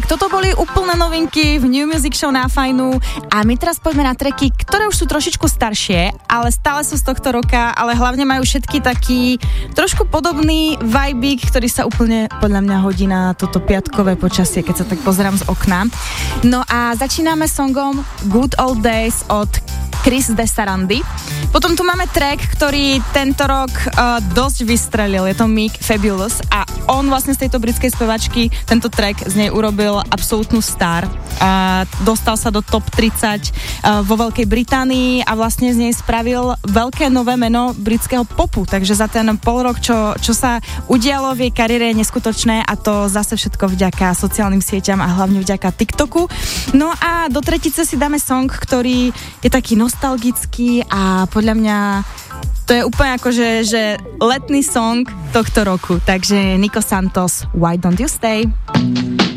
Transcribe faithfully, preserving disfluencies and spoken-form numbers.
Tak toto boli úplné novinky v New Music Show na Fajnu a my teraz poďme na tracky, ktoré už sú trošičku staršie, ale stále sú z tohto roka, ale hlavne majú všetky taký trošku podobný vibík, ktorý sa úplne podľa mňa hodí na toto piatkové počasie, keď sa tak pozerám z okna. No a začíname songom Good Old Days od Chris Desarandi. Potom tu máme track, ktorý tento rok uh, dosť vystrelil, je to Meek Fabulous a on vlastne z tejto britskej spevačky tento track z nej urobil absolútnu star. Uh, dostal sa do top tridsať uh, vo Veľkej Británii a vlastne z nej spravil veľké nové meno britského popu, takže za ten pol rok, čo, čo sa udialo v jej kariére je neskutočné a to zase všetko vďaka sociálnym sieťam a hlavne vďaka TikToku. No a do tretice si dáme song, ktorý je taký nostalgický a podľa mňa to je úplne ako, že, že letný song tohto roku. Takže Nico Santos, Why Don't You Stay?